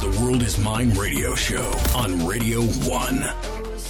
The World Is Mine radio show on Radio 1.